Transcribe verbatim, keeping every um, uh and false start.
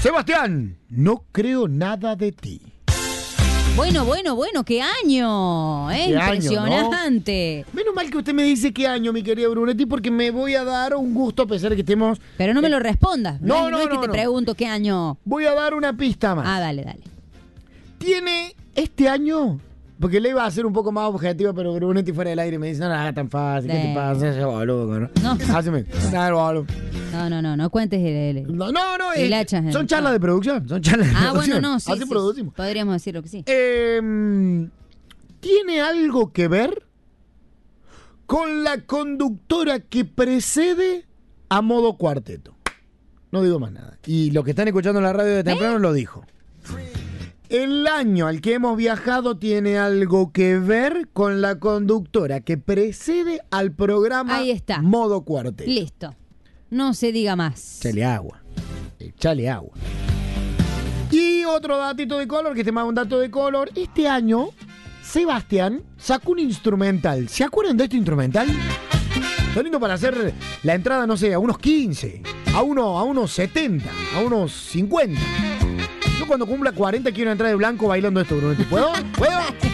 Sebastián, no creo nada de ti. Bueno, bueno, bueno, qué año, ¿eh? Qué Impresionante. Año, ¿no? Menos mal que usted me dice qué año, mi querido Brunetti, porque me voy a dar un gusto a pesar de que estemos... Pero no me lo respondas. No, No, no, no es no, que te no. pregunto qué año. Voy a dar una pista más. Ah, dale, dale. Tiene este año... Porque le iba a hacer un poco más objetivo, pero Brunetti fuera del aire me dice, no, no, tan fácil, ¿qué Sí. te pasa? Ese boludo, ¿no? No. Haceme. No, boludo. No, no, no, no cuentes el... el- No, no, no, El eh, hacha, son el- charlas de producción, son charlas de Ah, producción. bueno, no, sí, Así sí, producimos. podríamos decirlo que sí. Eh, ¿Tiene algo que ver con la conductora que precede a Modo Cuarteto? No digo más nada. Y los que están escuchando en la radio de temprano lo dijo. El año al que hemos viajado tiene algo que ver con la conductora que precede al programa Ahí está. Modo Cuarteto. Listo. No se diga más. Echale agua. Echale agua. Y otro datito de color, que te mando un dato de color. Este año, Sebastián sacó un instrumental. ¿Se acuerdan de este instrumental? Está lindo para hacer la entrada, no sé, a unos quince, a, uno, a unos setenta, a unos cincuenta. Yo cuando cumpla cuarenta quiero entrar de blanco bailando esto, Bruno. ¿Puedo? ¿Puedo?